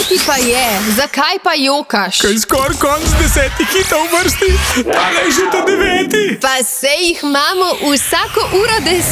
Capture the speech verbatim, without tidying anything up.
ti pa je? Zakaj pa jokaš? Kaj skoraj konc desetih hitov v vrsti, tale je že ta deveti. Pa sej jih imamo vsako uro deset.